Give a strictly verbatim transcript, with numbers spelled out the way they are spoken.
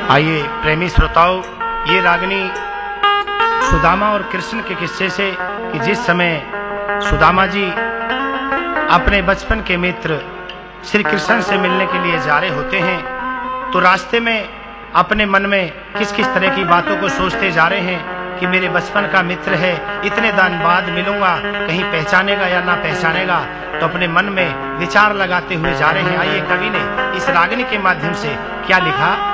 आइए प्रेमी श्रोताओं, ये रागनी सुदामा और कृष्ण के किस्से से कि जिस समय सुदामा जी अपने बचपन के मित्र श्री कृष्ण से मिलने के लिए जा रहे होते हैं तो रास्ते में अपने मन में किस किस तरह की बातों को सोचते जा रहे हैं कि मेरे बचपन का मित्र है, इतने दिन बाद मिलूंगा, कहीं पहचानेगा या ना पहचानेगा। तो अपने मन में विचार लगाते हुए जा रहे हैं। आइए कवि ने इस रागनी के माध्यम से क्या लिखा।